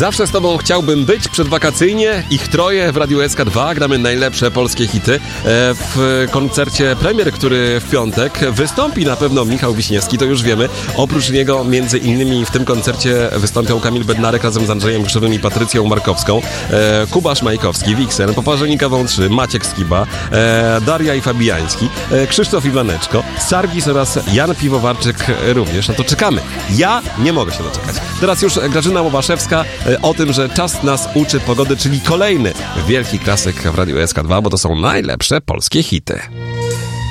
Zawsze z tobą chciałbym być przedwakacyjnie. Ich troje w Radiu SK2. Gramy najlepsze polskie hity. W koncercie premier, który w piątek wystąpi na pewno Michał Wiśniewski, to już wiemy. Oprócz niego między innymi w tym koncercie wystąpią Kamil Bednarek razem z Andrzejem Grzywym i Patrycją Markowską, Kuba Szmajkowski, Wiksen, Poparzenika Wątrzy, Maciek Skiba, Daria i Fabiański, Krzysztof Iwaneczko, Sargis oraz Jan Piwowarczyk również. No to czekamy. Ja nie mogę się doczekać. Teraz już Grażyna Łobaszewska o tym, że czas nas uczy pogody, czyli kolejny wielki klasyk w Radiu SK2, bo to są najlepsze polskie hity.